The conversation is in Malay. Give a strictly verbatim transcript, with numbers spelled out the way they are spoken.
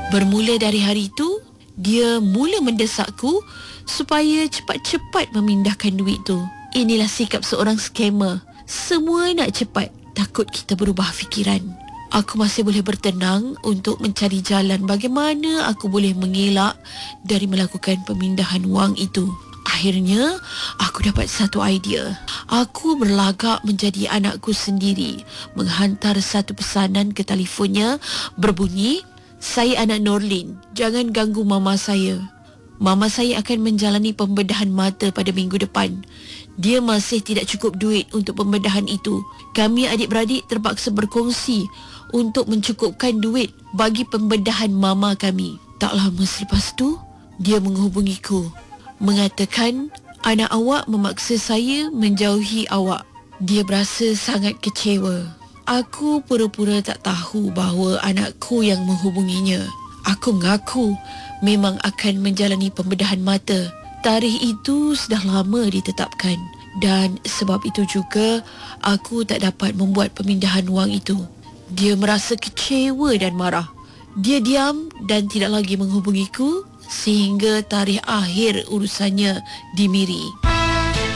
Bermula dari hari itu, dia mula mendesakku supaya cepat-cepat memindahkan duit tu. Inilah sikap seorang scammer. Semua nak cepat, takut kita berubah fikiran. Aku masih boleh bertenang untuk mencari jalan bagaimana aku boleh mengelak dari melakukan pemindahan wang itu. Akhirnya, aku dapat satu idea. Aku berlagak menjadi anakku sendiri, menghantar satu pesanan ke telefonnya berbunyi, "Saya anak Norlin, jangan ganggu mama saya. Mama saya akan menjalani pembedahan mata pada minggu depan. Dia masih tidak cukup duit untuk pembedahan itu. Kami adik-beradik terpaksa berkongsi untuk mencukupkan duit bagi pembedahan mama kami." Tak lama selepas tu, dia menghubungiku, mengatakan anak awak memaksa saya menjauhi awak. Dia berasa sangat kecewa. Aku pura-pura tak tahu bahawa anakku yang menghubunginya. Aku mengaku memang akan menjalani pembedahan mata. Tarikh itu sudah lama ditetapkan dan sebab itu juga aku tak dapat membuat pemindahan wang itu. Dia merasa kecewa dan marah. Dia diam dan tidak lagi menghubungiku sehingga tarikh akhir urusannya dimiri.